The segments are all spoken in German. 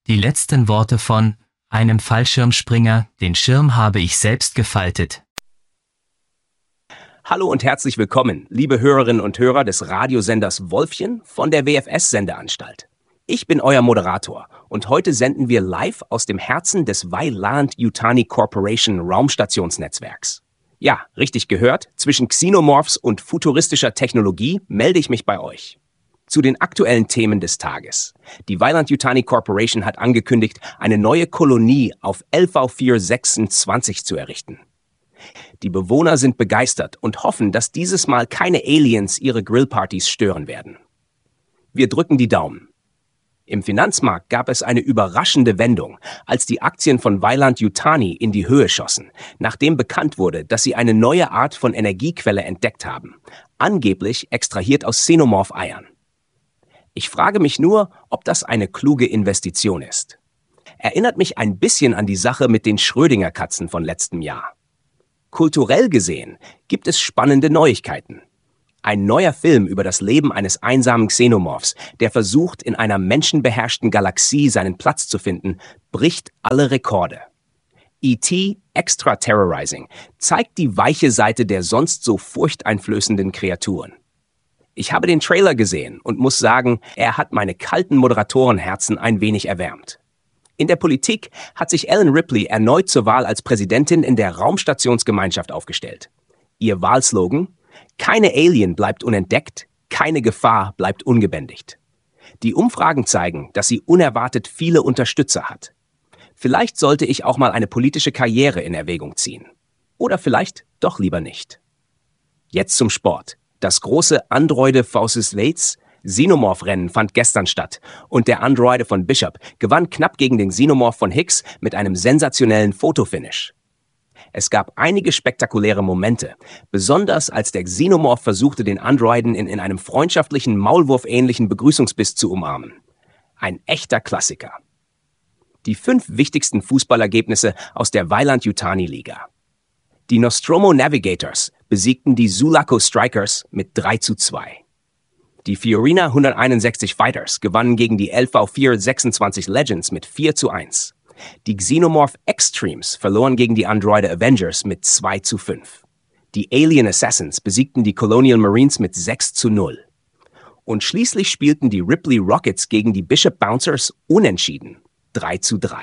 Die letzten Worte von einem Fallschirmspringer, den Schirm habe ich selbst gefaltet. Hallo und herzlich willkommen, liebe Hörerinnen und Hörer des Radiosenders Wolfchen von der WFS-Sendeanstalt. Ich bin euer Moderator und heute senden wir live aus dem Herzen des Weiland-Yutani Corporation Raumstationsnetzwerks. Ja, richtig gehört, zwischen Xenomorphs und futuristischer Technologie melde ich mich bei euch. Zu den aktuellen Themen des Tages. Die Weiland-Yutani Corporation hat angekündigt, eine neue Kolonie auf LV426 zu errichten. Die Bewohner sind begeistert und hoffen, dass dieses Mal keine Aliens ihre Grillpartys stören werden. Wir drücken die Daumen. Im Finanzmarkt gab es eine überraschende Wendung, als die Aktien von Weiland-Yutani in die Höhe schossen, nachdem bekannt wurde, dass sie eine neue Art von Energiequelle entdeckt haben, angeblich extrahiert aus Xenomorph-Eiern. Ich frage mich nur, ob das eine kluge Investition ist. Erinnert mich ein bisschen an die Sache mit den Schrödinger-Katzen von letztem Jahr. Kulturell gesehen gibt es spannende Neuigkeiten. Ein neuer Film über das Leben eines einsamen Xenomorphs, der versucht, in einer menschenbeherrschten Galaxie seinen Platz zu finden, bricht alle Rekorde. E.T. Extra Terrorizing zeigt die weiche Seite der sonst so furchteinflößenden Kreaturen. Ich habe den Trailer gesehen und muss sagen, er hat meine kalten Moderatorenherzen ein wenig erwärmt. In der Politik hat sich Ellen Ripley erneut zur Wahl als Präsidentin in der Raumstationsgemeinschaft aufgestellt. Ihr Wahlslogan: Keine Alien bleibt unentdeckt, keine Gefahr bleibt ungebändigt. Die Umfragen zeigen, dass sie unerwartet viele Unterstützer hat. Vielleicht sollte ich auch mal eine politische Karriere in Erwägung ziehen. Oder vielleicht doch lieber nicht. Jetzt zum Sport. Das große Androide vs. Waits Xenomorph-Rennen fand gestern statt und der Androide von Bishop gewann knapp gegen den Xenomorph von Hicks mit einem sensationellen Fotofinish. Es gab einige spektakuläre Momente, besonders als der Xenomorph versuchte, den Androiden in einem freundschaftlichen, Maulwurf-ähnlichen Begrüßungsbiss zu umarmen. Ein echter Klassiker. Die 5 wichtigsten Fußballergebnisse aus der Weiland-Yutani-Liga. Die Nostromo Navigators besiegten die Sulaco Strikers mit 3:2. Die Fiorina 161 Fighters gewannen gegen die LV426 Legends mit 4:1. Die Xenomorph Extremes verloren gegen die Androide Avengers mit 2:5. Die Alien Assassins besiegten die Colonial Marines mit 6:0. Und schließlich spielten die Ripley Rockets gegen die Bishop Bouncers unentschieden, 3:3.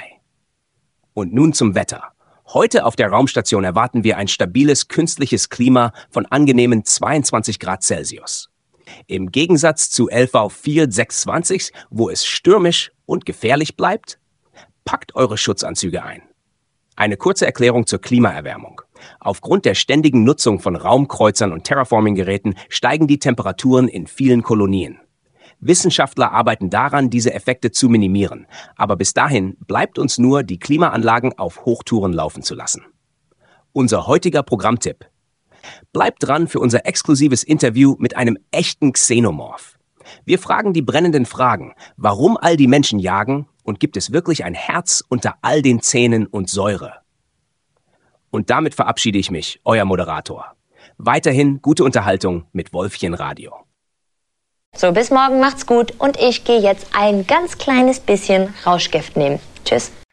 Und nun zum Wetter. Heute auf der Raumstation erwarten wir ein stabiles künstliches Klima von angenehmen 22 Grad Celsius. Im Gegensatz zu LV426, wo es stürmisch und gefährlich bleibt, packt eure Schutzanzüge ein. Eine kurze Erklärung zur Klimaerwärmung. Aufgrund der ständigen Nutzung von Raumkreuzern und Terraforming-Geräten steigen die Temperaturen in vielen Kolonien. Wissenschaftler arbeiten daran, diese Effekte zu minimieren. Aber bis dahin bleibt uns nur, die Klimaanlagen auf Hochtouren laufen zu lassen. Unser heutiger Programmtipp: Bleibt dran für unser exklusives Interview mit einem echten Xenomorph. Wir fragen die brennenden Fragen: Warum all die Menschen jagen und gibt es wirklich ein Herz unter all den Zähnen und Säure? Und damit verabschiede ich mich, euer Moderator. Weiterhin gute Unterhaltung mit Wolfchen Radio. So, bis morgen, macht's gut und ich gehe jetzt ein ganz kleines bisschen Rauschgift nehmen. Tschüss.